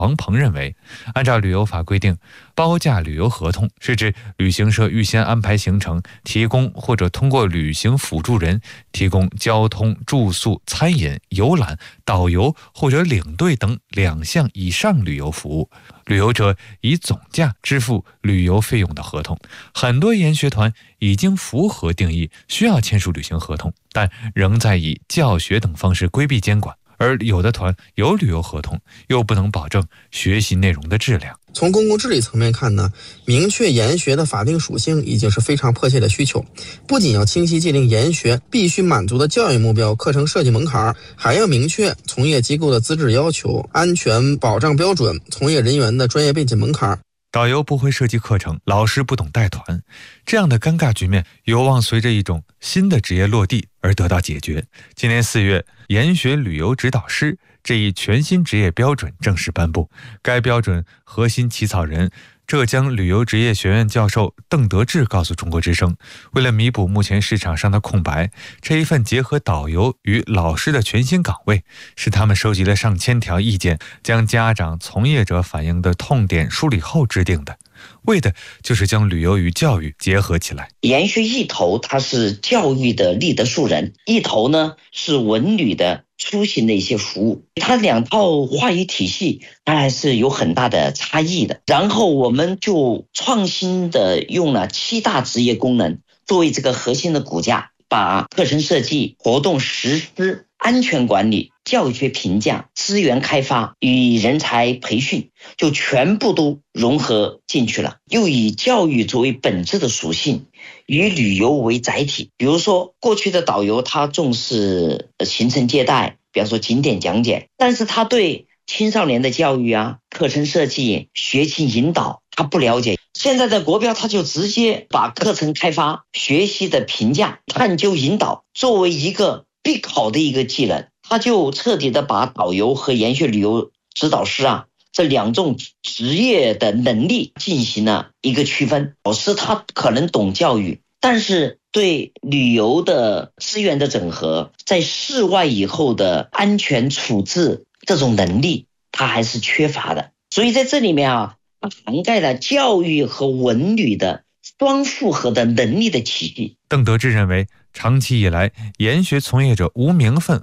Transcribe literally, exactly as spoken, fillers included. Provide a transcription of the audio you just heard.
王鹏认为，按照旅游法规定，包价旅游合同是指旅行社预先安排行程，提供或者通过旅行辅助人提供交通、住宿、餐饮、游览、导游或者领队等两项以上旅游服务，旅游者以总价支付旅游费用的合同。很多研学团已经符合定义，需要签署旅行合同，但仍在以教学等方式规避监管。而有的团有旅游合同，又不能保证学习内容的质量。 从公共治理层面看呢，明确研学的法定属性已经是非常迫切的需求。不仅要清晰界定研学必须满足的教育目标、课程设计门槛，还要明确从业机构的资质要求、安全保障标准、从业人员的专业背景门槛。 导游不会设计课程，老师不懂带团，这样的尴尬局面有望随着一种新的职业落地而得到解决。今年四月，研学旅游指导师这一全新职业标准正式颁布。该标准核心起草人浙江旅游职业学院教授邓德志告诉中国之声，为了弥补目前市场上的空白，这一份结合导游与老师的全新岗位，是他们收集了上千条意见，将家长、从业者反映的痛点梳理后制定的，为的就是将旅游与教育结合起来。 研学一头它是教育的立德树人，一头呢是文旅的出行的一些服务，它两套话语体系当然是有很大的差异的。然后我们就创新的用了七大职业功能作为这个核心的骨架，把课程设计、活动实施、安全管理、教学评价、资源开发与人才培训就全部都融合进去了，又以教育作为本质的属性，以旅游为载体。比如说过去的导游他重视行程接待，比方说景点讲解，但是他对青少年的教育啊、课程设计、学习引导他不了解。现在的国标他就直接把课程开发、学习的评价、探究引导作为一个必考的一个技能，他就彻底的把导游和研学旅游指导师啊这两种职业的能力进行了一个区分。老师他可能懂教育，但是对旅游的资源的整合，在室外以后的安全处置这种能力他还是缺乏的。所以在这里面啊，它涵盖了教育和文旅的双复合的能力的体系。 邓德志认为，长期以来研学从业者无名分